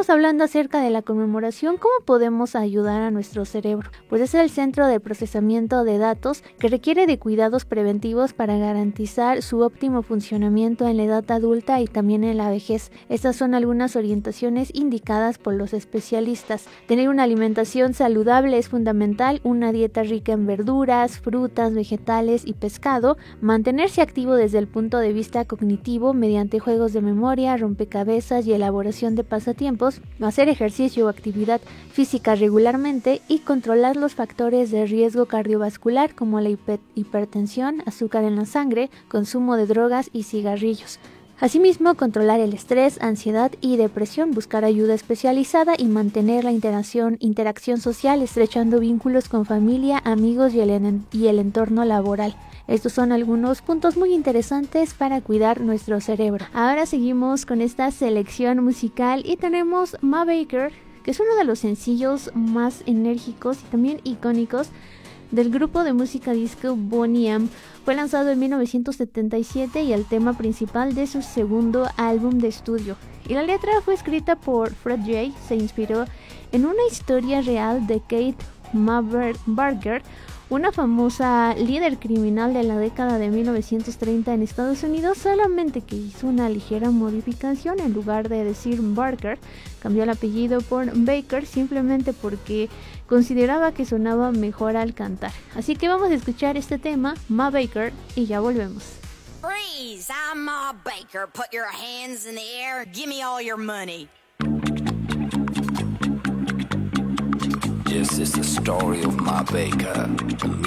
estamos hablando acerca de la conmemoración, ¿cómo podemos ayudar a nuestro cerebro? Pues es el centro de procesamiento de datos que requiere de cuidados preventivos para garantizar su óptimo funcionamiento en la edad adulta y también en la vejez. Estas son algunas orientaciones indicadas por los especialistas. Tener una alimentación saludable es fundamental, una dieta rica en verduras, frutas, vegetales y pescado, mantenerse activo desde el punto de vista cognitivo mediante juegos de memoria, rompecabezas y elaboración de pasatiempos, hacer ejercicio o actividad física regularmente y controlar los factores de riesgo cardiovascular como la hipertensión, azúcar en la sangre, consumo de drogas y cigarrillos. Asimismo, controlar el estrés, ansiedad y depresión, buscar ayuda especializada y mantener la interacción social, estrechando vínculos con familia, amigos y el entorno laboral. Estos son algunos puntos muy interesantes para cuidar nuestro cerebro. Ahora seguimos con esta selección musical y tenemos Ma Baker, que es uno de los sencillos más enérgicos y también icónicos del grupo de música disco Boney M. Fue lanzado en 1977 y el tema principal de su segundo álbum de estudio. Y la letra fue escrita por Fred J. Se inspiró en una historia real de Kate Barker, una famosa líder criminal de la década de 1930 en Estados Unidos, solamente que hizo una ligera modificación. En lugar de decir Barker, cambió el apellido por Baker simplemente porque consideraba que sonaba mejor al cantar. Así que vamos a escuchar este tema, Ma Baker, y ya volvemos. Freeze! I'm Ma Baker. Put your hands in the air. Give me all your money. Yes, it's the story of Ma Baker, a